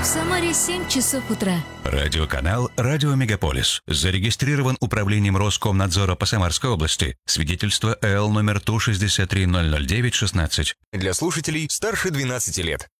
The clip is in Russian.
Самаре 7 часов утра. Радиоканал «Радио Мегаполис». Зарегистрирован Управлением Роскомнадзора по Самарской области. Свидетельство ЭЛ номер 163-009-16. Для слушателей старше 12 лет.